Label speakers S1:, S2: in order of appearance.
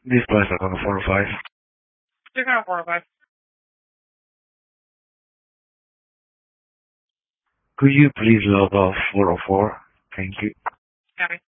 S1: This place is on 405.
S2: Stick on 405.
S1: Could you please log off 404? Thank you.
S2: Copy.